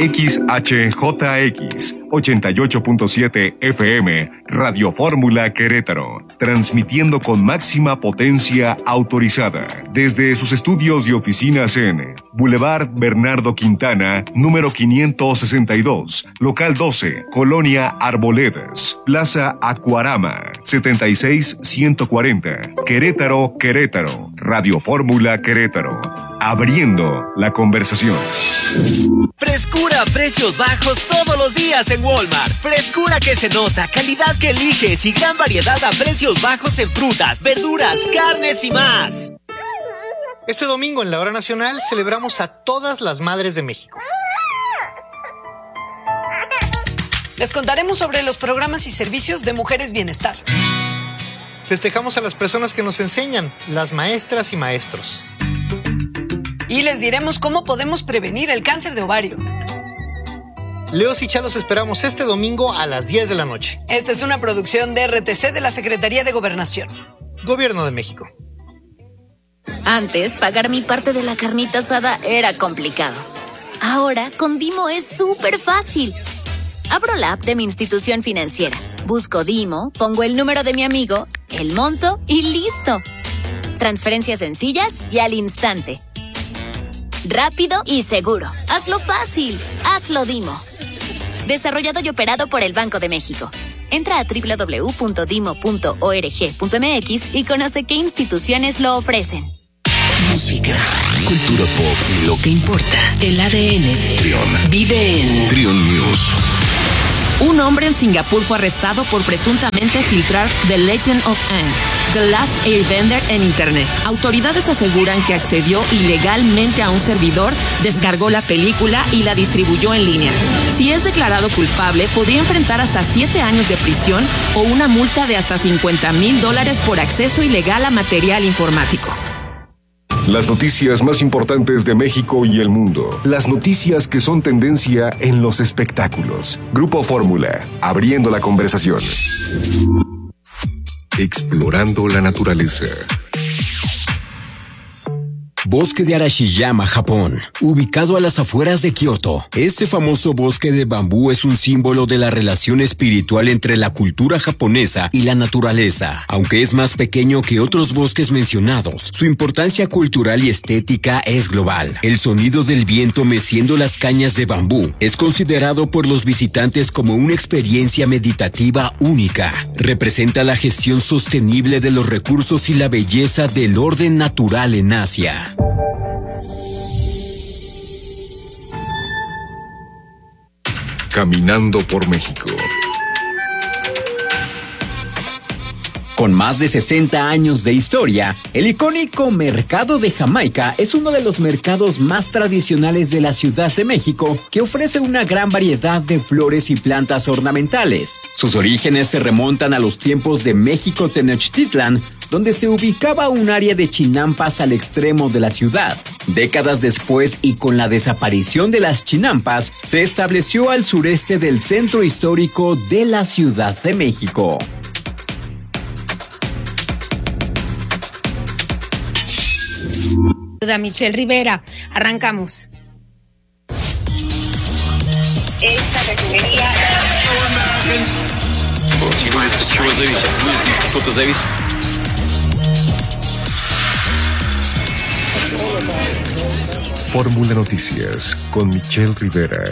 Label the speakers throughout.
Speaker 1: XHJX 88.7 FM, Radio Fórmula Querétaro, transmitiendo con máxima potencia autorizada desde sus estudios y oficinas en Boulevard Bernardo Quintana, número 562, local 12, Colonia Arboledas, Plaza Acuarama, 76140, Querétaro, Querétaro, Radio Fórmula Querétaro, abriendo la conversación.
Speaker 2: Frescura a precios bajos todos los días en Walmart. Frescura que se nota, calidad que eliges y gran variedad a precios bajos en frutas, verduras, carnes y más.
Speaker 3: Este domingo en la Hora Nacional celebramos a todas las madres de México.
Speaker 4: Les contaremos sobre los programas y servicios de Mujeres Bienestar.
Speaker 3: Festejamos a las personas que nos enseñan, las maestras y maestros.
Speaker 4: Y les diremos cómo podemos prevenir el cáncer de ovario.
Speaker 3: Leos y Chalos esperamos este domingo a las 10 de la noche.
Speaker 4: Esta es una producción de RTC de la Secretaría de Gobernación.
Speaker 3: Gobierno de México.
Speaker 5: Antes, pagar mi parte de la carnita asada era complicado. Ahora, con Dimo es súper fácil. Abro la app de mi institución financiera, busco Dimo, pongo el número de mi amigo, el monto y listo. Transferencias sencillas y al instante. Rápido y seguro. Hazlo fácil. Hazlo Dimo. Desarrollado y operado por el Banco de México. Entra a www.dimo.org.mx y conoce qué instituciones lo ofrecen.
Speaker 6: Música, cultura pop y lo que importa. El ADN de Trion vive en Trion News.
Speaker 7: Un hombre en Singapur fue arrestado por presuntamente filtrar The Legend of Aang, The Last Airbender en Internet. Autoridades aseguran que accedió ilegalmente a un servidor, descargó la película y la distribuyó en línea. Si es declarado culpable, podría enfrentar hasta 7 años de prisión o una multa de hasta $50,000 por acceso ilegal a material informático.
Speaker 1: Las noticias más importantes de México y el mundo. Las noticias que son tendencia en los espectáculos. Grupo Fórmula, abriendo la conversación. Explorando la naturaleza.
Speaker 6: Bosque de Arashiyama, Japón, ubicado a las afueras de Kioto. Este famoso bosque de bambú es un símbolo de la relación espiritual entre la cultura japonesa y la naturaleza. Aunque es más pequeño que otros bosques mencionados, su importancia cultural y estética es global. El sonido del viento meciendo las cañas de bambú es considerado por los visitantes como una experiencia meditativa única. Representa la gestión sostenible de los recursos y la belleza del orden natural en Asia.
Speaker 1: Caminando por México.
Speaker 8: Con más de 60 años de historia, el icónico Mercado de Jamaica es uno de los mercados más tradicionales de la Ciudad de México, que ofrece una gran variedad de flores y plantas ornamentales. Sus orígenes se remontan a los tiempos de México Tenochtitlan, donde se ubicaba un área de chinampas al extremo de la ciudad. Décadas después y con la desaparición de las chinampas, se estableció al sureste del centro histórico de la Ciudad de México.
Speaker 9: Michelle Rivera, arrancamos.
Speaker 10: Esta refinería.
Speaker 1: Fórmula Noticias con Michelle Rivera.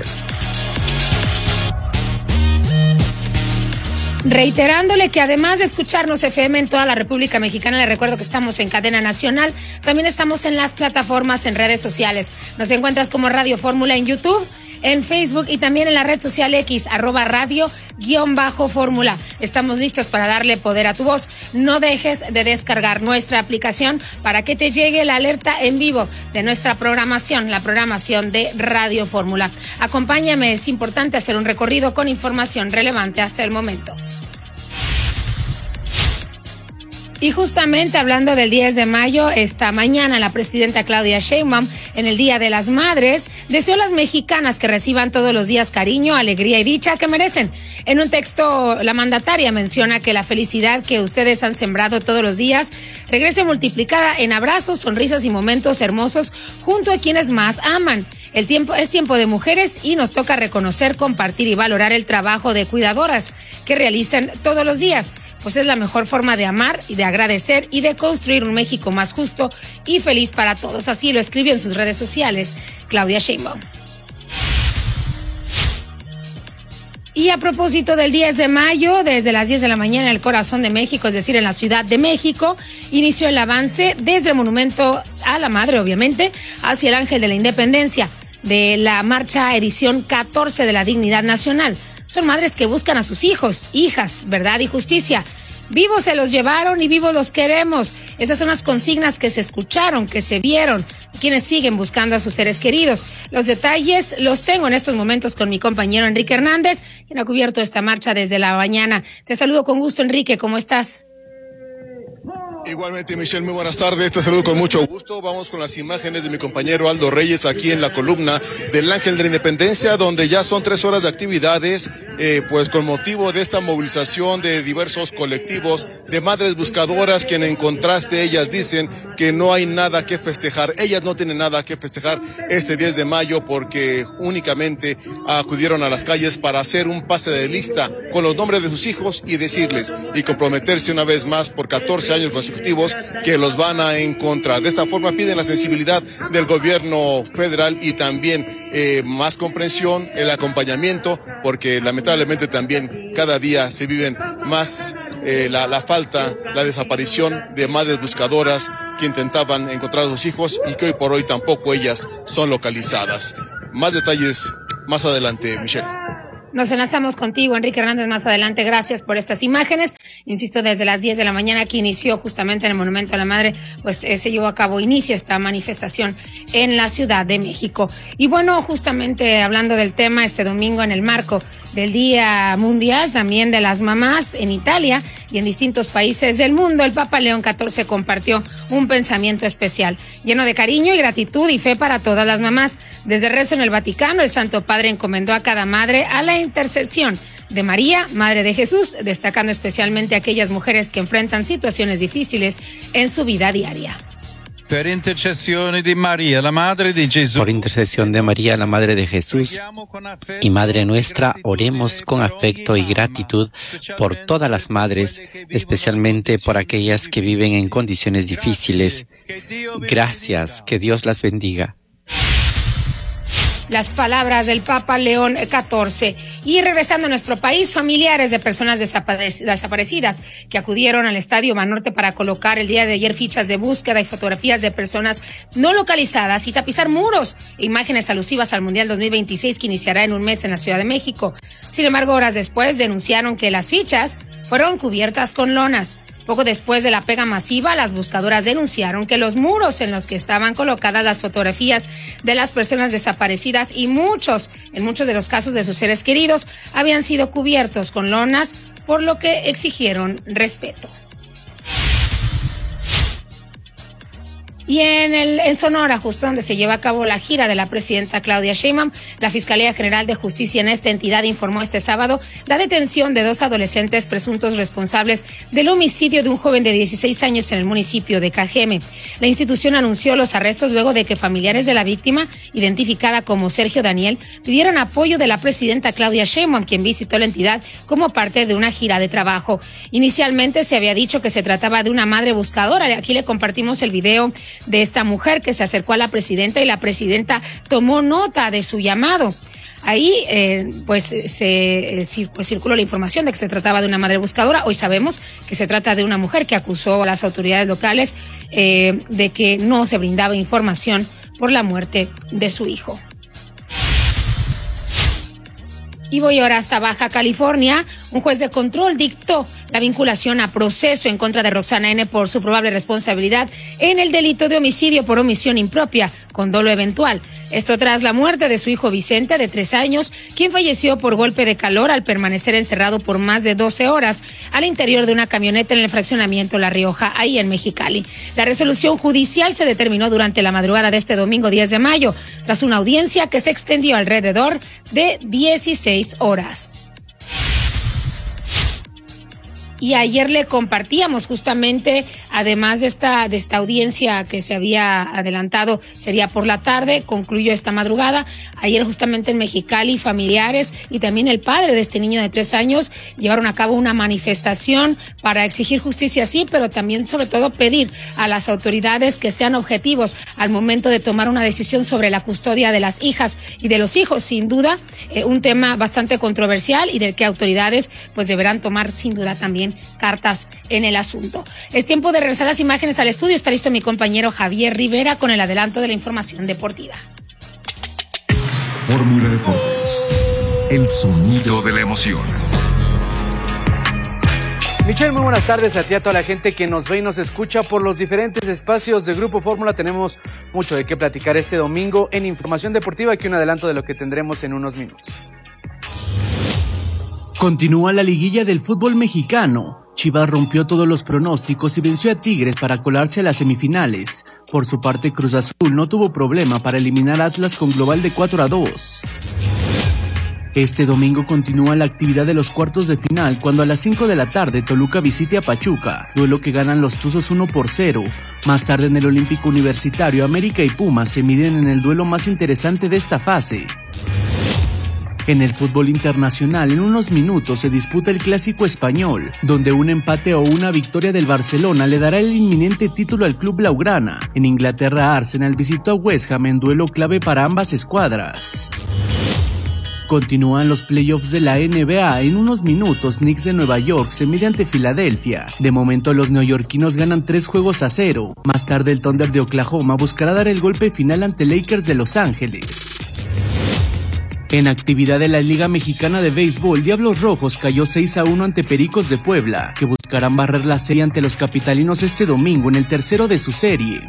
Speaker 9: Reiterándole que además de escucharnos FM en toda la República Mexicana, le recuerdo que estamos en cadena nacional, también estamos en las plataformas en redes sociales. Nos encuentras como Radio Fórmula en YouTube, en Facebook y también en la red social X, @radio_fórmula. Estamos listos para darle poder a tu voz. No dejes de descargar nuestra aplicación para que te llegue la alerta en vivo de nuestra programación, la programación de Radio Fórmula. Acompáñame, es importante hacer un recorrido con información relevante hasta el momento. Y justamente hablando del 10 de mayo, esta mañana la presidenta Claudia Sheinbaum, en el Día de las Madres, deseó a las mexicanas que reciban todos los días cariño, alegría y dicha que merecen. En un texto, la mandataria menciona que la felicidad que ustedes han sembrado todos los días regrese multiplicada en abrazos, sonrisas y momentos hermosos junto a quienes más aman. El tiempo es tiempo de mujeres y nos toca reconocer, compartir y valorar el trabajo de cuidadoras que realizan todos los días, pues es la mejor forma de amar y de agradecer y de construir un México más justo y feliz para todos. Así lo escribió en sus redes sociales Claudia Sheinbaum. Y a propósito del 10 de mayo, desde las 10 de la mañana en el corazón de México, es decir, en la Ciudad de México, inició el avance desde el Monumento a la Madre, obviamente, hacia el Ángel de la Independencia, de la marcha edición 14 de la Dignidad Nacional. Son madres que buscan a sus hijos, hijas, verdad y justicia. Vivos se los llevaron y vivos los queremos. Esas son las consignas que se escucharon, que se vieron, quienes siguen buscando a sus seres queridos. Los detalles los tengo en estos momentos con mi compañero Enrique Hernández, quien ha cubierto esta marcha desde la mañana. Te saludo con gusto, Enrique, ¿cómo estás?
Speaker 11: Igualmente, Michelle, muy buenas tardes, te saludo con mucho gusto. Vamos con las imágenes de mi compañero Aldo Reyes aquí en la columna del Ángel de la Independencia, donde ya son 3 horas de actividades, pues con motivo de esta movilización de diversos colectivos de madres buscadoras, quien en contraste ellas dicen que no hay nada que festejar. Ellas no tienen nada que festejar este 10 de mayo porque únicamente acudieron a las calles para hacer un pase de lista con los nombres de sus hijos y decirles y comprometerse una vez más por 14 años consecutivos que los van a encontrar. De esta forma piden la sensibilidad del gobierno federal y también más comprensión, el acompañamiento, porque lamentablemente también cada día se viven más la falta, la desaparición de madres buscadoras que intentaban encontrar a sus hijos y que hoy por hoy tampoco ellas son localizadas. Más detalles más adelante, Michelle.
Speaker 9: Nos enlazamos contigo, Enrique Hernández, más adelante. Gracias por estas imágenes. Insisto, desde las 10 de la mañana que inició justamente en el Monumento a la Madre, pues se llevó a cabo, inicia esta manifestación en la Ciudad de México. Y bueno, justamente hablando del tema, este domingo en el marco del Día Mundial también de las Mamás en Italia y en distintos países del mundo, el Papa León XIV compartió un pensamiento especial, lleno de cariño y gratitud y fe para todas las mamás. Desde el rezo en el Vaticano, el Santo Padre encomendó a cada madre a la intercesión de María, Madre de Jesús, destacando especialmente a aquellas mujeres que enfrentan situaciones difíciles en su vida diaria.
Speaker 12: Por intercesión de María, la Madre de Jesús.
Speaker 13: Por intercesión de María, la Madre de Jesús y Madre nuestra, oremos con afecto y gratitud por todas las madres, especialmente por aquellas que viven en condiciones difíciles. Gracias, que Dios las bendiga.
Speaker 9: Las palabras del Papa León XIV. Y regresando a nuestro país, familiares de personas desaparecidas que acudieron al Estadio Banorte para colocar el día de ayer fichas de búsqueda y fotografías de personas no localizadas y tapizar muros e imágenes alusivas al Mundial 2026 que iniciará en un mes en la Ciudad de México. Sin embargo, horas después denunciaron que las fichas fueron cubiertas con lonas. Poco después de la pega masiva, las buscadoras denunciaron que los muros en los que estaban colocadas las fotografías de las personas desaparecidas y en muchos de los casos de sus seres queridos habían sido cubiertos con lonas, por lo que exigieron respeto. Y en Sonora, justo donde se lleva a cabo la gira de la presidenta Claudia Sheinbaum, la Fiscalía General de Justicia en esta entidad informó este sábado la detención de 2 adolescentes presuntos responsables del homicidio de un joven de 16 años en el municipio de Cajeme. La institución anunció los arrestos luego de que familiares de la víctima, identificada como Sergio Daniel, pidieron apoyo de la presidenta Claudia Sheinbaum, quien visitó la entidad como parte de una gira de trabajo. Inicialmente se había dicho que se trataba de una madre buscadora. Aquí le compartimos el video de esta mujer que se acercó a la presidenta y la presidenta tomó nota de su llamado. Ahí circuló la información de que se trataba de una madre buscadora. Hoy sabemos que se trata de una mujer que acusó a las autoridades locales de que no se brindaba información por la muerte de su hijo. Y voy ahora hasta Baja California. Un juez de control dictó la vinculación a proceso en contra de Roxana N. por su probable responsabilidad en el delito de homicidio por omisión impropia con dolo eventual. Esto tras la muerte de su hijo Vicente, de 3 años, quien falleció por golpe de calor al permanecer encerrado por más de 12 horas al interior de una camioneta en el fraccionamiento La Rioja, ahí en Mexicali. La resolución judicial se determinó durante la madrugada de este domingo 10 de mayo, tras una audiencia que se extendió alrededor de 16 horas. Y ayer le compartíamos justamente, además de esta audiencia que se había adelantado, sería por la tarde, concluyó esta madrugada. Ayer justamente en Mexicali, familiares y también el padre de este niño de 3 años llevaron a cabo una manifestación para exigir justicia, sí, pero también sobre todo pedir a las autoridades que sean objetivos al momento de tomar una decisión sobre la custodia de las hijas y de los hijos. Sin duda, un tema bastante controversial y del que autoridades pues deberán tomar sin duda también cartas en el asunto. Es tiempo de regresar las imágenes al estudio. Está listo mi compañero Javier Rivera con el adelanto de la información deportiva.
Speaker 1: Fórmula Deportes, el sonido de la emoción.
Speaker 14: Michelle, muy buenas tardes a ti, a toda la gente que nos ve y nos escucha por los diferentes espacios de Grupo Fórmula. Tenemos mucho de qué platicar este domingo en información deportiva. Aquí un adelanto de lo que tendremos en unos minutos.
Speaker 15: Continúa la liguilla del fútbol mexicano. Chivas rompió todos los pronósticos y venció a Tigres para colarse a las semifinales. Por su parte, Cruz Azul no tuvo problema para eliminar a Atlas con global de 4-2. Este domingo continúa la actividad de los cuartos de final cuando a las 5 de la tarde Toluca visite a Pachuca, duelo que ganan los Tuzos 1-0. Más tarde en el Olímpico Universitario, América y Pumas se miden en el duelo más interesante de esta fase. En el fútbol internacional, en unos minutos se disputa el Clásico Español, donde un empate o una victoria del Barcelona le dará el inminente título al club blaugrana. En Inglaterra, Arsenal visitó a West Ham en duelo clave para ambas escuadras. Continúan los playoffs de la NBA. En unos minutos, Knicks de Nueva York se mide ante Filadelfia. De momento, los neoyorquinos ganan 3-0. Más tarde, el Thunder de Oklahoma buscará dar el golpe final ante Lakers de Los Ángeles. En actividad de la Liga Mexicana de Béisbol, Diablos Rojos cayó 6-1 ante Pericos de Puebla, que buscarán barrer la serie ante los capitalinos este domingo en el tercero de su serie.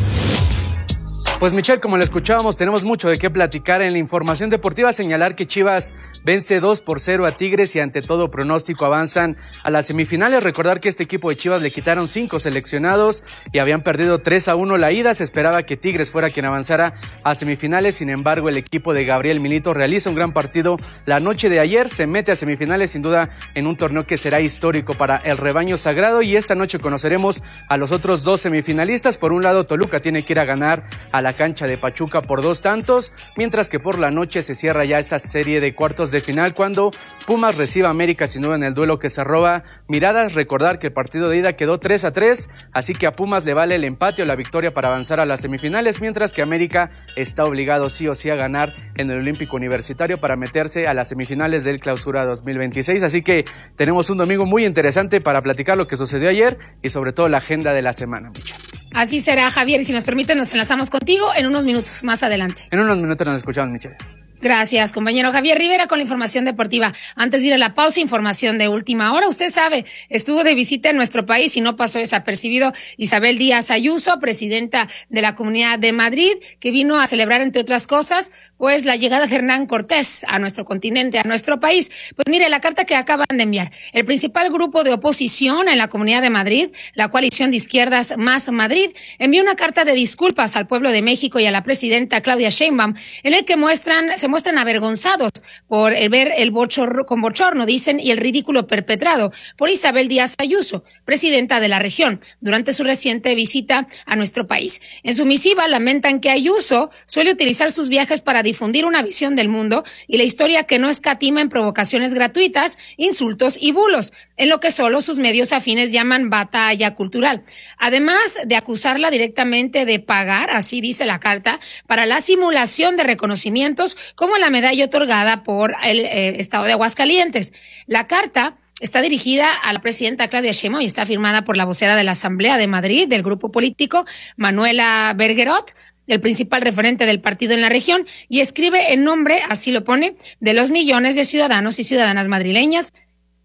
Speaker 14: Pues Michelle, como le escuchábamos, tenemos mucho de qué platicar en la información deportiva. Señalar que Chivas vence 2-0 a Tigres y ante todo pronóstico avanzan a las semifinales. Recordar que este equipo de Chivas le quitaron 5 seleccionados y habían perdido 3-1 la ida. Se esperaba que Tigres fuera quien avanzara a semifinales. Sin embargo, el equipo de Gabriel Milito realiza un gran partido la noche de ayer. Se mete a semifinales, sin duda, en un torneo que será histórico para el rebaño sagrado. Y esta noche conoceremos a los otros 2 semifinalistas. Por un lado, Toluca tiene que ir a ganar a la cancha de Pachuca por 2 tantos, mientras que por la noche se cierra ya esta serie de cuartos de final cuando Pumas reciba a América, sin duda en el duelo que se roba miradas. Recordar que el partido de ida quedó 3-3, así que a Pumas le vale el empate o la victoria para avanzar a las semifinales, mientras que América está obligado sí o sí a ganar en el Olímpico Universitario para meterse a las semifinales del Clausura 2026, así que tenemos un domingo muy interesante para platicar lo que sucedió ayer y sobre todo la agenda de la semana, Micha.
Speaker 9: Así será, Javier, y si nos permite nos enlazamos contigo en unos minutos más adelante.
Speaker 14: En unos minutos nos escuchamos, Michelle.
Speaker 9: Gracias, compañero Javier Rivera, con la información deportiva. Antes de ir a la pausa, información de última hora. Usted sabe, estuvo de visita en nuestro país y no pasó desapercibido Isabel Díaz Ayuso, presidenta de la Comunidad de Madrid, que vino a celebrar, entre otras cosas, pues la llegada de Hernán Cortés a nuestro continente, a nuestro país. Pues mire, la carta que acaban de enviar. El principal grupo de oposición en la Comunidad de Madrid, la coalición de izquierdas Más Madrid, envió una carta de disculpas al pueblo de México y a la presidenta Claudia Sheinbaum, en el que se muestran avergonzados por ver el bochorno, dicen, y el ridículo perpetrado por Isabel Díaz Ayuso, presidenta de la región, durante su reciente visita a nuestro país. En su misiva lamentan que Ayuso suele utilizar sus viajes para difundir una visión del mundo y la historia que no escatima en provocaciones gratuitas, insultos y bulos, en lo que solo sus medios afines llaman batalla cultural. Además de acusarla directamente de pagar, así dice la carta, para la simulación de reconocimientos como la medalla otorgada por el Estado de Aguascalientes. La carta está dirigida a la presidenta Claudia Sheinbaum y está firmada por la vocera de la Asamblea de Madrid del grupo político, Manuela Bergerot, el principal referente del partido en la región, y escribe en nombre, así lo pone, de los millones de ciudadanos y ciudadanas madrileñas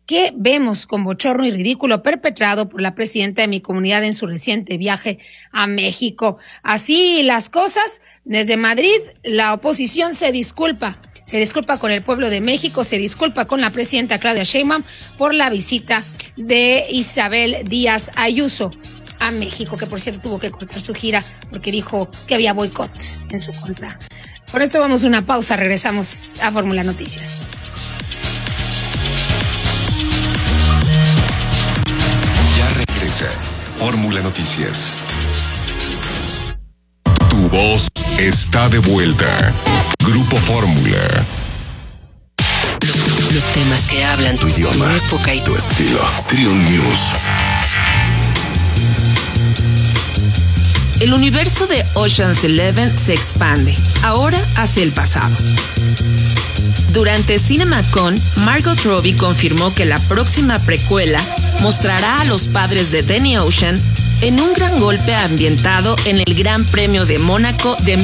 Speaker 9: que vemos con bochorno y ridículo perpetrado por la presidenta de mi comunidad en su reciente viaje a México. Así las cosas, desde Madrid la oposición se disculpa con el pueblo de México, se disculpa con la presidenta Claudia Sheinbaum por la visita de Isabel Díaz Ayuso a México, que por cierto tuvo que cortar su gira porque dijo que había boicot en su contra. Por esto vamos a una pausa, regresamos a Fórmula Noticias.
Speaker 1: Ya regresa Fórmula Noticias. Tu voz está de vuelta. Grupo Fórmula.
Speaker 16: Los temas que hablan tu idioma, tu época y tu estilo.
Speaker 1: Triun News.
Speaker 7: El universo de Ocean's 11 se expande, ahora hacia el pasado. Durante CinemaCon, Margot Robbie confirmó que la próxima precuela mostrará a los padres de Danny Ocean en un gran golpe ambientado en el Gran Premio de Mónaco de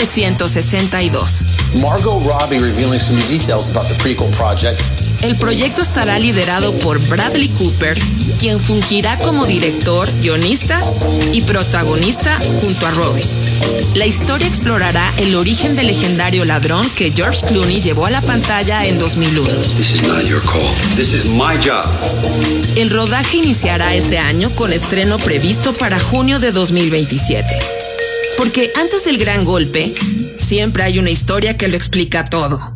Speaker 7: 1962.
Speaker 17: Margot Robbie revealing some details about the prequel project.
Speaker 7: El proyecto estará liderado por Bradley Cooper, quien fungirá como director, guionista y protagonista junto a Robbie. La historia explorará el origen del legendario ladrón que George Clooney llevó a la pantalla en 2001.
Speaker 17: This is not your call. This is my job.
Speaker 7: El rodaje iniciará este año con estreno previsto para junio de 2027. Porque antes del gran golpe, siempre hay una historia que lo explica todo.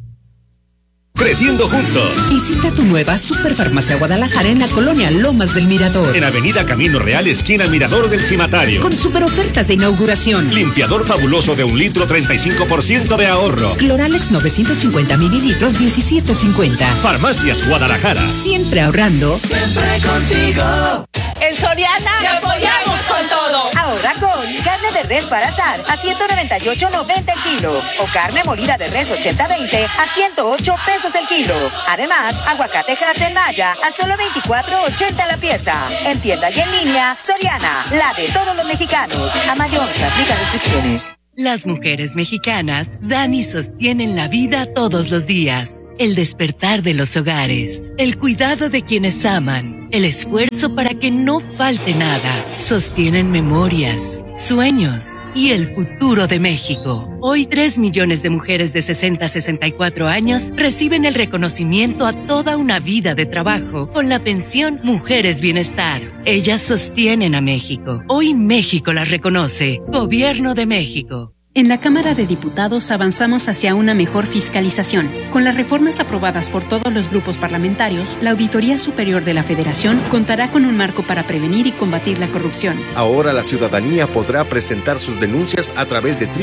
Speaker 18: Creciendo juntos.
Speaker 19: Visita tu nueva Superfarmacia Guadalajara en la colonia Lomas del Mirador.
Speaker 18: En Avenida Camino Real, esquina Mirador del Cimatario.
Speaker 19: Con super ofertas de inauguración.
Speaker 18: Limpiador fabuloso de 1 litro, 35% de ahorro.
Speaker 19: Cloralex 950 mililitros, 17.50.
Speaker 18: Farmacias Guadalajara.
Speaker 19: Siempre ahorrando.
Speaker 20: Siempre contigo.
Speaker 21: En Soriana
Speaker 20: te apoyamos con todo.
Speaker 21: Ahora con carne de res para asar a 198.90 el kilo o carne molida de res 80-20 a 108 pesos el kilo. Además, aguacate Hass Maya a solo 24.80 la pieza. En tienda y en línea, Soriana, la de todos los mexicanos. A mayor se aplican restricciones.
Speaker 19: Las mujeres mexicanas dan y sostienen la vida todos los días. El despertar de los hogares, el cuidado de quienes aman, el esfuerzo para que no falte nada. Sostienen memorias, sueños y el futuro de México. Hoy 3 millones de mujeres de 60 a 64 años reciben el reconocimiento a toda una vida de trabajo con la pensión Mujeres Bienestar. Ellas sostienen a México. Hoy México las reconoce. Gobierno de México.
Speaker 22: En la Cámara de Diputados avanzamos hacia una mejor fiscalización. Con las reformas aprobadas por todos los grupos parlamentarios, la Auditoría Superior de la Federación contará con un marco para prevenir y combatir la corrupción.
Speaker 23: Ahora la ciudadanía podrá presentar sus denuncias a través de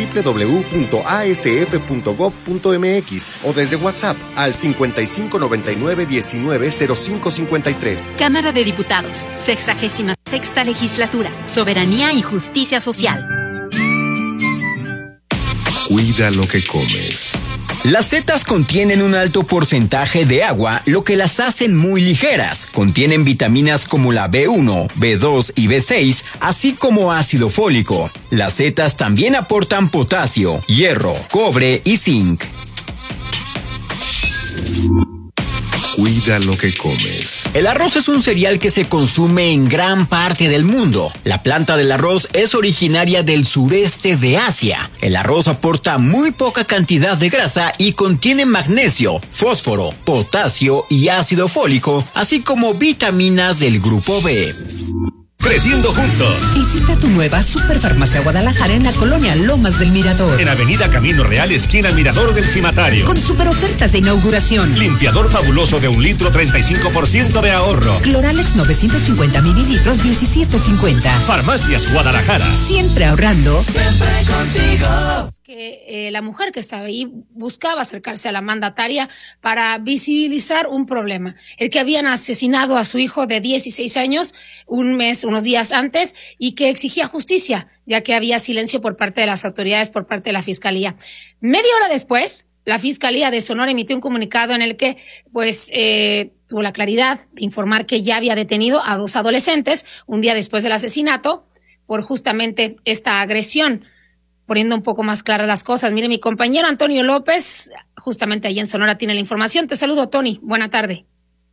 Speaker 23: www.asf.gov.mx o desde WhatsApp al 5599-190553.
Speaker 22: Cámara de Diputados, 66ª Legislatura, Soberanía y Justicia Social.
Speaker 1: Cuida lo que comes.
Speaker 6: Las setas contienen un alto porcentaje de agua, lo que las hacen muy ligeras. Contienen vitaminas como la B1, B2 y B6, así como ácido fólico. Las setas también aportan potasio, hierro, cobre y zinc.
Speaker 1: Cuida lo que comes.
Speaker 6: El arroz es un cereal que se consume en gran parte del mundo. La planta del arroz es originaria del sureste de Asia. El arroz aporta muy poca cantidad de grasa y contiene magnesio, fósforo, potasio y ácido fólico, así como vitaminas del grupo B.
Speaker 18: Creciendo juntos.
Speaker 19: Visita tu nueva Superfarmacia Guadalajara en la colonia Lomas del Mirador.
Speaker 18: En Avenida Camino Real, esquina Mirador del Cimatario.
Speaker 19: Con super ofertas de inauguración.
Speaker 18: Limpiador fabuloso de 1 litro, 35% de ahorro.
Speaker 19: Cloralex 950 mililitros, 17.50.
Speaker 18: Farmacias Guadalajara.
Speaker 19: Siempre ahorrando.
Speaker 20: Siempre contigo.
Speaker 9: Que la mujer que estaba ahí buscaba acercarse a la mandataria para visibilizar un problema. El que habían asesinado a su hijo de 16 años unos días antes, y que exigía justicia, ya que había silencio por parte de las autoridades, por parte de la Fiscalía. Media hora después, la Fiscalía de Sonora emitió un comunicado en el que, tuvo la claridad de informar que ya había detenido a 2 adolescentes un día después del asesinato por justamente esta agresión, poniendo un poco más claras las cosas. Mire, mi compañero Antonio López, justamente allí en Sonora, tiene la información. Te saludo, Tony. Buena tarde.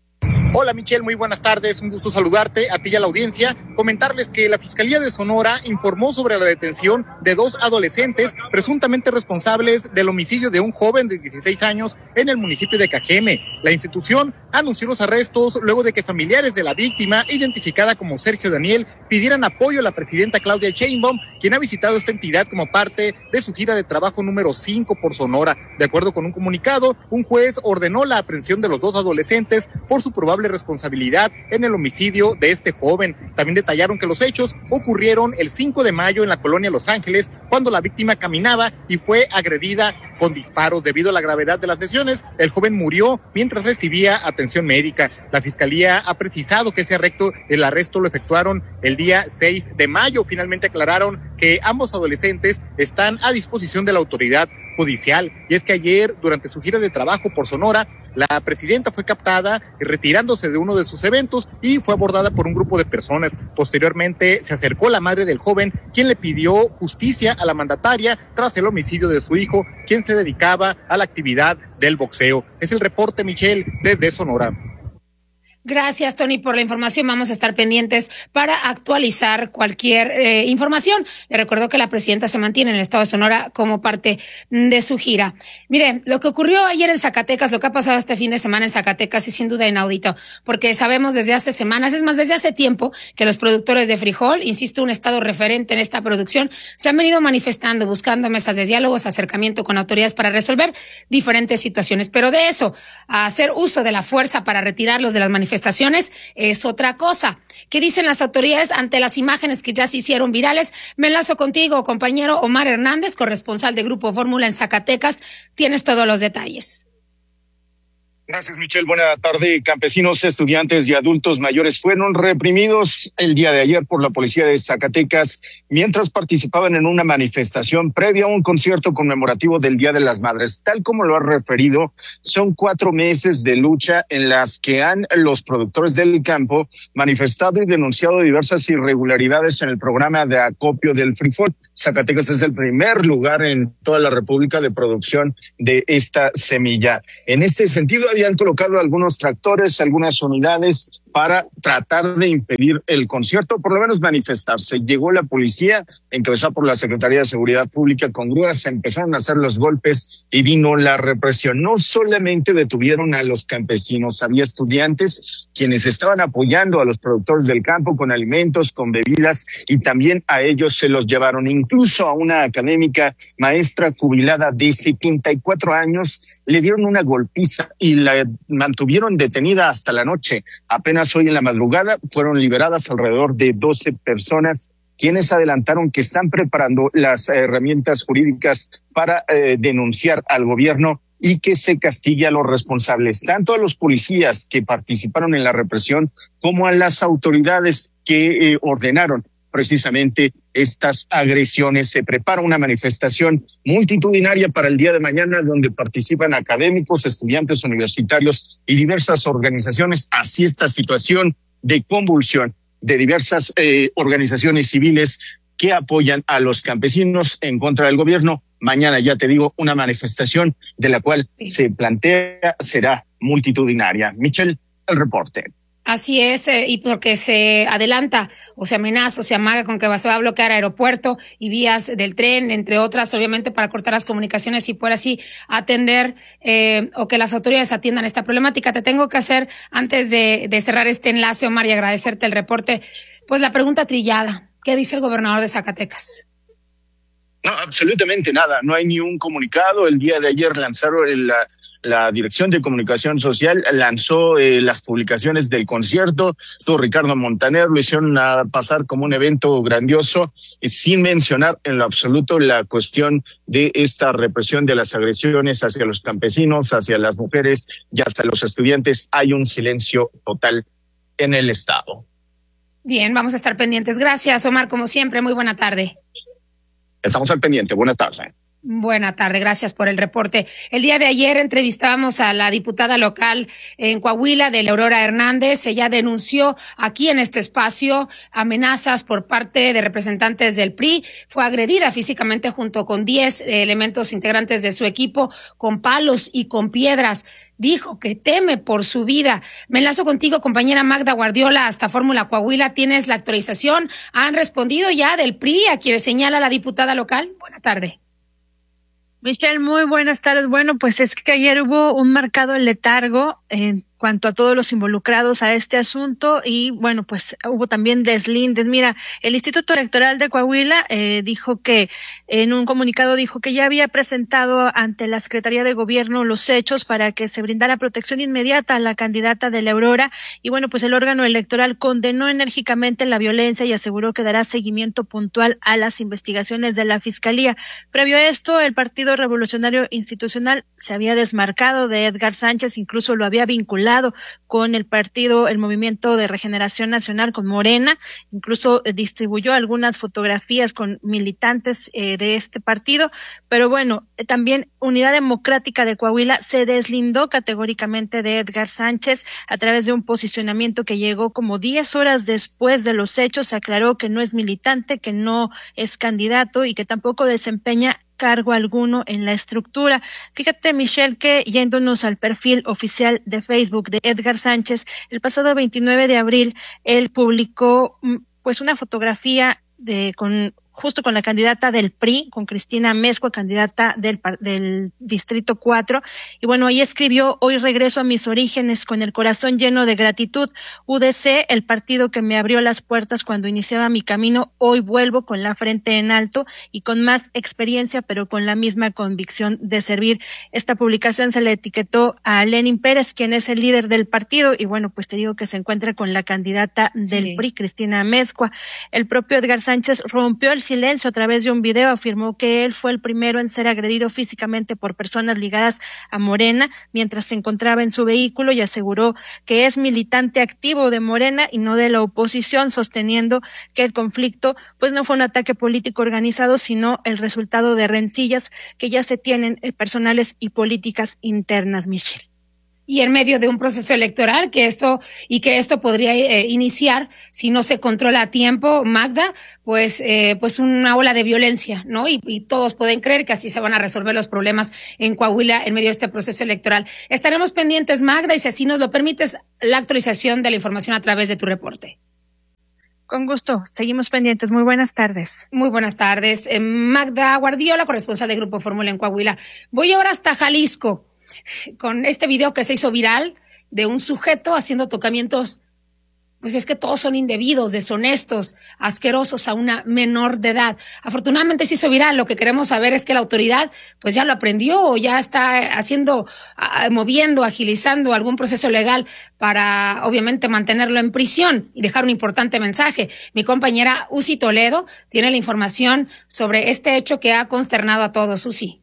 Speaker 2: Hola Michelle, muy buenas tardes, un gusto saludarte a ti y a la audiencia. Comentarles que la Fiscalía de Sonora informó sobre la detención de 2 adolescentes presuntamente responsables del homicidio de un joven de 16 años en el municipio de Cajeme. La institución anunció los arrestos luego de que familiares de la víctima, identificada como Sergio Daniel, pidieran apoyo a la presidenta Claudia Sheinbaum, quien ha visitado esta entidad como parte de su gira de trabajo número 5 por Sonora. De acuerdo con un comunicado, un juez ordenó la aprehensión de los 2 adolescentes por su probable responsabilidad en el homicidio de este joven. También detallaron que los hechos ocurrieron el 5 de mayo en la colonia Los Ángeles, cuando la víctima caminaba y fue agredida con disparos. Debido a la gravedad de las lesiones, el joven murió mientras recibía atención médica. La Fiscalía ha precisado que el arresto lo efectuaron el día 6 de mayo. Finalmente aclararon que ambos adolescentes están a disposición de la autoridad judicial. Y es que ayer, durante su gira de trabajo por Sonora, la presidenta fue captada retirándose de uno de sus eventos y fue abordada por un grupo de personas. Posteriormente se acercó la madre del joven, quien le pidió justicia a la mandataria tras el homicidio de su hijo, quien se dedicaba a la actividad del boxeo. Es el reporte, Michelle, desde Sonora.
Speaker 9: Gracias, Tony, por la información. Vamos a estar pendientes para actualizar cualquier información. Le recuerdo que la presidenta se mantiene en el estado de Sonora como parte de su gira. Mire, lo que ocurrió ayer en Zacatecas, lo que ha pasado este fin de semana en Zacatecas es sin duda inaudito, porque sabemos desde hace semanas, es más, desde hace tiempo, que los productores de frijol, insisto, un estado referente en esta producción, se han venido manifestando, buscando mesas de diálogos, acercamiento con autoridades para resolver diferentes situaciones. Pero de eso, a hacer uso de la fuerza para retirarlos de las manifestaciones, es otra cosa. ¿Qué dicen las autoridades ante las imágenes que ya se hicieron virales? Me enlazo contigo, compañero Omar Hernández, corresponsal de Grupo Fórmula en Zacatecas. Tienes todos los detalles.
Speaker 3: Gracias, Michelle. Buena tarde. Campesinos, estudiantes y adultos mayores fueron reprimidos el día de ayer por la policía de Zacatecas mientras participaban en una manifestación previa a un concierto conmemorativo del Día de las Madres. Tal como lo ha referido, son 4 meses de lucha en las que los productores del campo manifestado y denunciado diversas irregularidades en el programa de acopio del frijol. Zacatecas es el primer lugar en toda la República de producción de esta semilla. En este sentido, habían colocado algunos tractores, algunas unidades para tratar de impedir el concierto, por lo menos manifestarse. Llegó la policía, encabezada por la Secretaría de Seguridad Pública con grúas, se empezaron a hacer los golpes y vino la represión. No solamente detuvieron a los campesinos, había estudiantes quienes estaban apoyando a los productores del campo con alimentos, con bebidas, y también a ellos se los llevaron. Incluso a una académica maestra jubilada de 74 años le dieron una golpiza y la mantuvieron detenida hasta la noche. Apenas hoy en la madrugada fueron liberadas alrededor de 12 personas, quienes adelantaron que están preparando las herramientas jurídicas para denunciar al gobierno y que se castigue a los responsables, tanto a los policías que participaron en la represión como a las autoridades que ordenaron precisamente estas agresiones. Se prepara una manifestación multitudinaria para el día de mañana donde participan académicos, estudiantes universitarios y diversas organizaciones. Así esta situación de convulsión de diversas organizaciones civiles que apoyan a los campesinos en contra del gobierno. Mañana, ya te digo, una manifestación de la cual se plantea será multitudinaria. Michelle, el reporte.
Speaker 9: Así es, y porque se adelanta o se amenaza o se amaga con que se va a bloquear aeropuerto y vías del tren, entre otras, obviamente para cortar las comunicaciones y por así atender o que las autoridades atiendan esta problemática. Te tengo que hacer, antes de cerrar este enlace, Omar, y agradecerte el reporte, pues la pregunta trillada. ¿Qué dice el gobernador de Zacatecas?
Speaker 3: No, absolutamente nada. No hay ni un comunicado. El día de ayer lanzaron la Dirección de Comunicación Social, lanzó las publicaciones del concierto. Estuvo Ricardo Montaner, lo hicieron pasar como un evento grandioso, sin mencionar en lo absoluto la cuestión de esta represión de las agresiones hacia los campesinos, hacia las mujeres y hacia los estudiantes. Hay un silencio total en el Estado.
Speaker 9: Bien, vamos a estar pendientes. Gracias, Omar, como siempre. Muy buena tarde.
Speaker 3: Estamos al pendiente. Buena tarde.
Speaker 9: Buena tarde, gracias por el reporte. El día de ayer entrevistábamos a la diputada local en Coahuila, de Aurora Hernández. Ella denunció aquí en este espacio amenazas por parte de representantes del PRI. Fue agredida físicamente junto con 10 elementos integrantes de su equipo con palos y con piedras. Dijo que teme por su vida. Me enlazo contigo, compañera Magda Guardiola, hasta Fórmula Coahuila. ¿Tienes la actualización? ¿Han respondido ya del PRI a quienes señala la diputada local? Buena tarde.
Speaker 4: Michelle, muy buenas tardes. Bueno, pues es que ayer hubo un marcado letargo en cuanto a todos los involucrados a este asunto y bueno, pues hubo también deslindes. Mira, el Instituto Electoral de Coahuila dijo que en un comunicado dijo que ya había presentado ante la Secretaría de Gobierno los hechos para que se brindara protección inmediata a la candidata de la Aurora y bueno, pues el órgano electoral condenó enérgicamente la violencia y aseguró que dará seguimiento puntual a las investigaciones de la Fiscalía. Previo a esto, el Partido Revolucionario Institucional se había desmarcado de Edgar Sánchez, incluso lo había vinculado con el Movimiento de Regeneración Nacional, con Morena, incluso distribuyó algunas fotografías con militantes de este partido, pero bueno, también Unidad Democrática de Coahuila se deslindó categóricamente de Edgar Sánchez a través de un posicionamiento que llegó como 10 horas después de los hechos. Se aclaró que no es militante, que no es candidato y que tampoco desempeña cargo alguno en la estructura. Fíjate, Michelle, que yéndonos al perfil oficial de Facebook de Edgar Sánchez, el pasado 29 de abril, él publicó pues una fotografía justo con la candidata del PRI, con Cristina Amezcua, candidata del Distrito 4. Y bueno, ahí escribió: hoy regreso a mis orígenes con el corazón lleno de gratitud. UDC, el partido que me abrió las puertas cuando iniciaba mi camino, hoy vuelvo con la frente en alto y con más experiencia, pero con la misma convicción de servir. Esta publicación se le etiquetó a Lenin Pérez, quien es el líder del partido, y bueno, pues te digo que se encuentra con la candidata del PRI, Cristina Amezcua. El propio Edgar Sánchez rompió el silencio a través de un video, afirmó que él fue el primero en ser agredido físicamente por personas ligadas a Morena mientras se encontraba en su vehículo y aseguró que es militante activo de Morena y no de la oposición, sosteniendo que el conflicto pues no fue un ataque político organizado, sino el resultado de rencillas que ya se tienen personales y políticas internas, Michelle.
Speaker 9: Y en medio de un proceso electoral que esto podría iniciar, si no se controla a tiempo, Magda, pues una ola de violencia, ¿no? Y todos pueden creer que así se van a resolver los problemas en Coahuila en medio de este proceso electoral. Estaremos pendientes, Magda, y si así nos lo permites, la actualización de la información a través de tu reporte.
Speaker 4: Con gusto, seguimos pendientes. Muy buenas tardes.
Speaker 9: Muy buenas tardes. Magda Guardiola, corresponsal de Grupo Fórmula en Coahuila. Voy ahora hasta Jalisco, con este video que se hizo viral de un sujeto haciendo tocamientos, pues es que todos son indebidos, deshonestos, asquerosos a una menor de edad. Afortunadamente se hizo viral. Lo que queremos saber es que la autoridad pues ya lo aprendió o ya está moviendo, agilizando algún proceso legal para obviamente mantenerlo en prisión y dejar un importante mensaje. Mi compañera Uzi Toledo tiene la información sobre este hecho que ha consternado a todos. Uzi.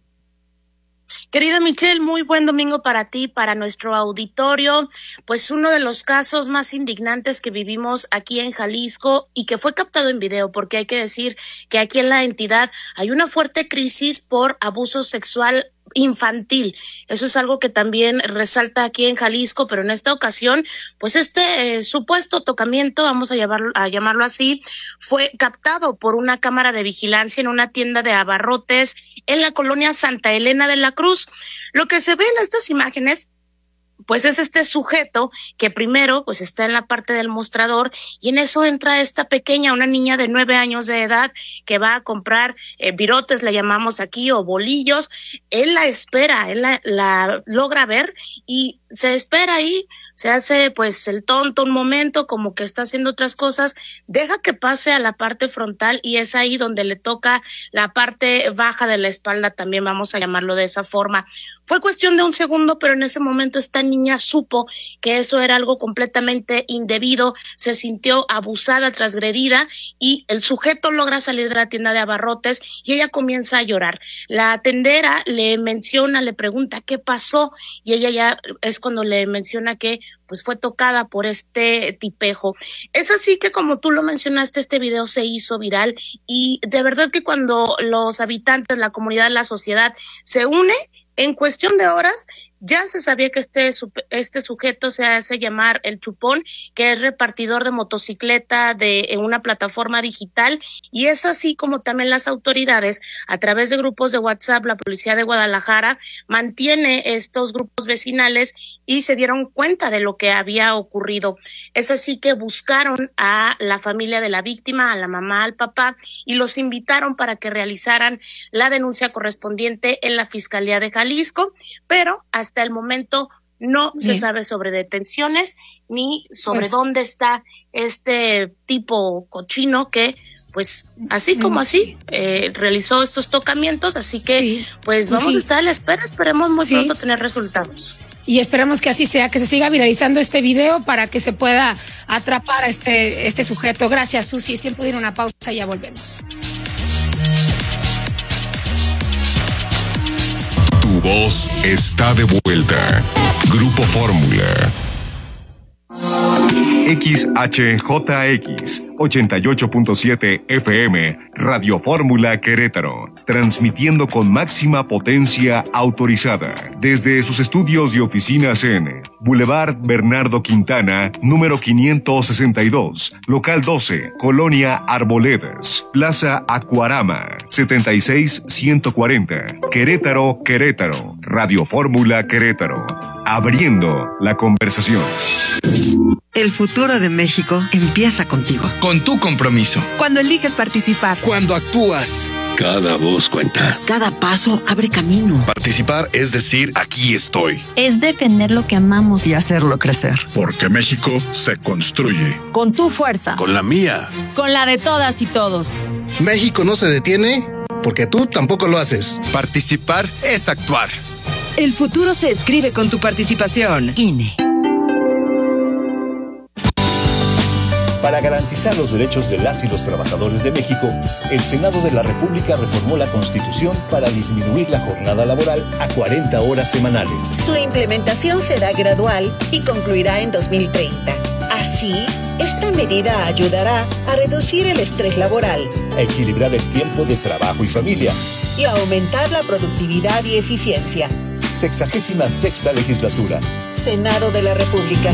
Speaker 5: Querida Michelle, muy buen domingo para ti, para nuestro auditorio. Pues uno de los casos más indignantes que vivimos aquí en Jalisco y que fue captado en video, porque hay que decir que aquí en la entidad hay una fuerte crisis por abuso sexual infantil. Eso es algo que también resalta aquí en Jalisco, pero en esta ocasión, pues este supuesto tocamiento, vamos a llamarlo así, fue captado por una cámara de vigilancia en una tienda de abarrotes en la colonia Santa Elena de la Cruz. Lo que se ve en estas imágenes, pues es este sujeto que primero pues está en la parte del mostrador y en eso entra esta pequeña, una niña de 9 años de edad que va a comprar virotes, le llamamos aquí, o bolillos. Él la espera, él la logra ver y se espera ahí, se hace pues el tonto un momento, como que está haciendo otras cosas, deja que pase a la parte frontal y es ahí donde le toca la parte baja de la espalda, también vamos a llamarlo de esa forma. Fue cuestión de un segundo, pero en ese momento esta niña supo que eso era algo completamente indebido, se sintió abusada, transgredida y el sujeto logra salir de la tienda de abarrotes y ella comienza a llorar. La tendera le menciona, le pregunta qué pasó y ella ya es cuando le menciona que pues fue tocada por este tipejo. Es así que, como tú lo mencionaste, este video se hizo viral y de verdad que cuando los habitantes, la comunidad, la sociedad se une, en cuestión de horas ya se sabía que este sujeto se hace llamar el Chupón, que es repartidor de motocicleta en una plataforma digital, y es así como también las autoridades, a través de grupos de WhatsApp, la policía de Guadalajara mantiene estos grupos vecinales y se dieron cuenta de lo que había ocurrido. Es así que buscaron a la familia de la víctima, a la mamá, al papá, y los invitaron para que realizaran la denuncia correspondiente en la Fiscalía de Jalisco, pero hasta el momento no se sabe sobre detenciones ni sobre dónde está este tipo cochino que pues así como así realizó estos tocamientos, así que pues vamos a estar a la espera, esperemos muy pronto tener resultados.
Speaker 9: Y esperemos que así sea, que se siga viralizando este video para que se pueda atrapar a este sujeto. Gracias, Susi. Es tiempo de ir a una pausa y ya volvemos.
Speaker 1: Tu voz está de vuelta. Grupo Fórmula. XHJX 88.7 FM, Radio Fórmula Querétaro, transmitiendo con máxima potencia autorizada desde sus estudios y oficinas en Boulevard Bernardo Quintana, número 562, local 12, Colonia Arboledas, Plaza Acuarama, 76140, Querétaro, Querétaro, Radio Fórmula Querétaro, abriendo la conversación.
Speaker 8: El futuro de México empieza contigo.
Speaker 10: Con tu compromiso.
Speaker 8: Cuando eliges participar.
Speaker 10: Cuando actúas.
Speaker 16: Cada voz cuenta.
Speaker 8: Cada paso abre camino.
Speaker 10: Participar es decir, aquí estoy.
Speaker 11: Es defender lo que amamos.
Speaker 8: Y hacerlo crecer.
Speaker 10: Porque México se construye.
Speaker 11: Con tu fuerza.
Speaker 16: Con la mía.
Speaker 11: Con la de todas y todos.
Speaker 10: México no se detiene porque tú tampoco lo haces. Participar es actuar.
Speaker 8: El futuro se escribe con tu participación. INE.
Speaker 24: Para garantizar los derechos de las y los trabajadores de México, el Senado de la República reformó la Constitución para disminuir la jornada laboral a 40 horas semanales.
Speaker 25: Su implementación será gradual y concluirá en 2030. Así, esta medida ayudará a reducir el estrés laboral,
Speaker 24: a equilibrar el tiempo de trabajo y familia
Speaker 25: y a aumentar la productividad y eficiencia.
Speaker 24: 66ª legislatura.
Speaker 25: Senado de la República.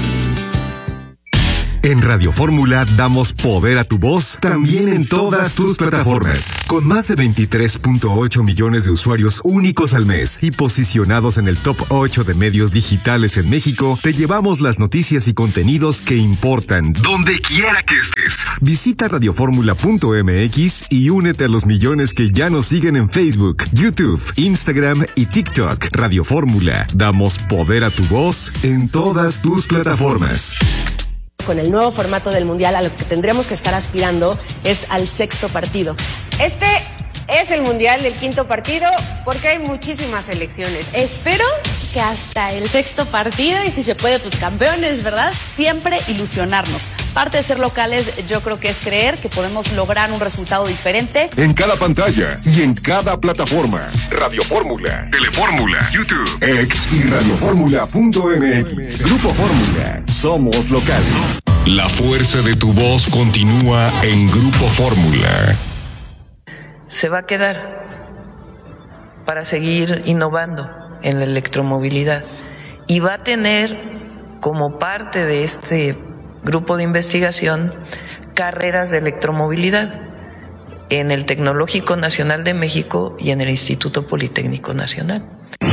Speaker 1: En Radio Fórmula damos poder a tu voz también en todas tus plataformas. Con más de 23.8 millones de usuarios únicos al mes y posicionados en el top 8 de medios digitales en México, te llevamos las noticias y contenidos que importan donde quiera que estés. Visita radioformula.mx y únete a los millones que ya nos siguen en Facebook, YouTube, Instagram y TikTok. Radio Fórmula, damos poder a tu voz en todas tus plataformas.
Speaker 26: Con el nuevo formato del Mundial, a lo que tendremos que estar aspirando es al 6º partido.
Speaker 27: Este es el Mundial del 5º partido porque hay muchísimas selecciones.
Speaker 26: Espero que hasta el 6º partido, y si se puede, pues campeones, ¿verdad?
Speaker 28: Siempre ilusionarnos. Parte de ser locales, yo creo que es creer que podemos lograr un resultado diferente.
Speaker 1: En cada pantalla y en cada plataforma. Radio Fórmula, Telefórmula, YouTube, X y radioformula.mx. Grupo Fórmula. Somos locales. La fuerza de tu voz continúa en Grupo Fórmula.
Speaker 29: Se va a quedar para seguir innovando en la electromovilidad y va a tener como parte de este grupo de investigación carreras de electromovilidad en el Tecnológico Nacional de México y en el Instituto Politécnico Nacional.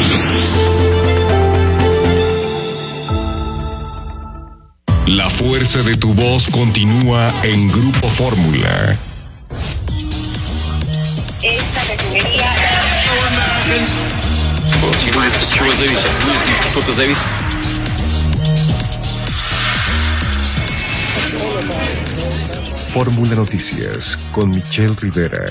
Speaker 1: La fuerza de tu voz continúa en Grupo Fórmula.
Speaker 25: Esta refinería.
Speaker 1: Fórmula Noticias con Michelle Rivera.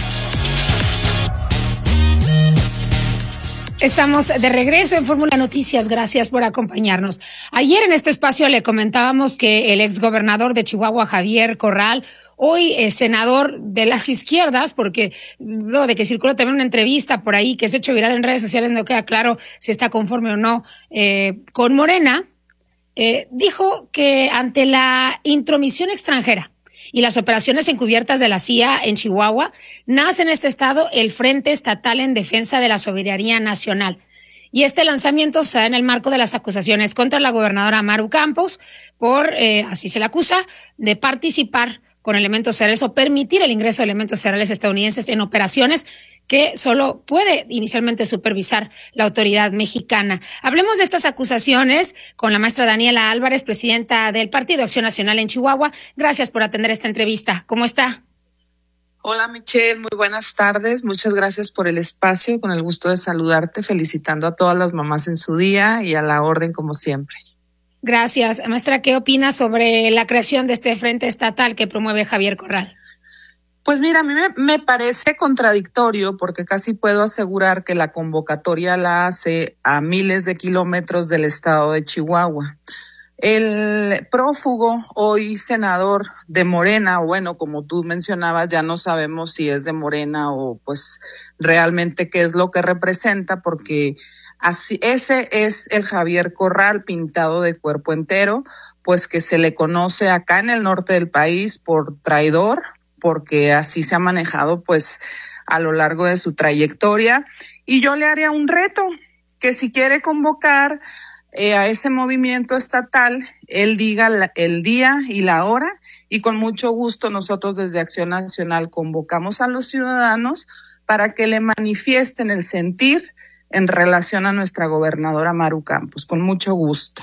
Speaker 9: Estamos de regreso en Fórmula Noticias. Gracias por acompañarnos. Ayer en este espacio le comentábamos que el exgobernador de Chihuahua, Javier Corral, hoy senador de las izquierdas, porque luego de que circuló también una entrevista por ahí que se ha hecho viral en redes sociales, no queda claro si está conforme o no con Morena, dijo que ante la intromisión extranjera y las operaciones encubiertas de la CIA en Chihuahua, nace en este estado el Frente Estatal en Defensa de la Soberanía Nacional. Y este lanzamiento se da en el marco de las acusaciones contra la gobernadora Maru Campos por, así se la acusa, de participar con elementos federales o permitir el ingreso de elementos federales estadounidenses en operaciones que solo puede inicialmente supervisar la autoridad mexicana. Hablemos de estas acusaciones con la maestra Daniela Álvarez, presidenta del Partido Acción Nacional en Chihuahua. Gracias por atender esta entrevista. ¿Cómo está?
Speaker 7: Hola Michelle, muy buenas tardes. Muchas gracias por el espacio. Con el gusto de saludarte, felicitando a todas las mamás en su día y a la orden como siempre.
Speaker 9: Gracias. Maestra, ¿qué opina sobre la creación de este frente estatal que promueve Javier Corral?
Speaker 7: Pues mira, a mí me parece contradictorio porque casi puedo asegurar que la convocatoria la hace a miles de kilómetros del estado de Chihuahua. El prófugo, hoy senador de Morena, o bueno, como tú mencionabas, ya no sabemos si es de Morena o pues realmente qué es lo que representa, porque así, ese es el Javier Corral pintado de cuerpo entero, pues que se le conoce acá en el norte del país por traidor, porque así se ha manejado pues a lo largo de su trayectoria. Y yo le haría un reto, que si quiere convocar a ese movimiento estatal, él diga el día y la hora, y con mucho gusto nosotros desde Acción Nacional convocamos a los ciudadanos para que le manifiesten el sentir en relación a nuestra gobernadora Maru Campos, con mucho gusto.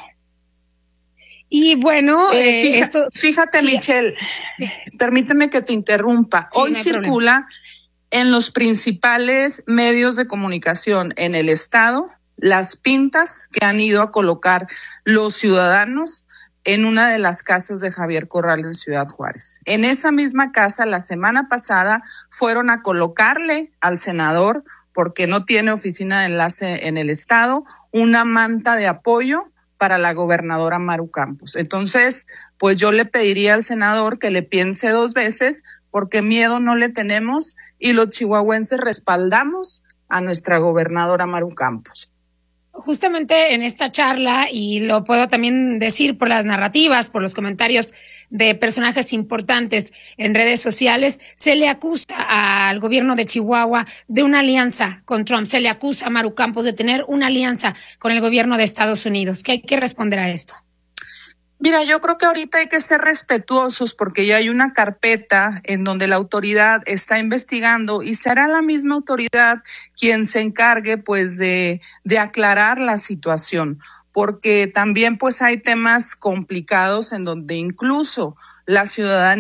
Speaker 9: Y bueno,
Speaker 7: fíjate sí, Michelle, sí. Permíteme que te interrumpa. Sí, hoy no circula en los principales medios de comunicación en el estado las pintas que han ido a colocar los ciudadanos en una de las casas de Javier Corral en Ciudad Juárez. En esa misma casa, la semana pasada, fueron a colocarle al senador, porque no tiene oficina de enlace en el estado, una manta de apoyo para la gobernadora Maru Campos. Entonces, pues yo le pediría al senador que le piense dos veces, porque miedo no le tenemos y los chihuahuenses respaldamos a nuestra gobernadora Maru Campos.
Speaker 9: Justamente en esta charla, y lo puedo también decir por las narrativas, por los comentarios de personajes importantes en redes sociales, se le acusa al gobierno de Chihuahua de una alianza con Trump, se le acusa a Maru Campos de tener una alianza con el gobierno de Estados Unidos. ¿Qué hay que responder a esto?
Speaker 7: Mira, yo creo que ahorita hay que ser respetuosos porque ya hay una carpeta en donde la autoridad está investigando y será la misma autoridad quien se encargue pues de aclarar la situación, porque también pues hay temas complicados en donde incluso la ciudadanía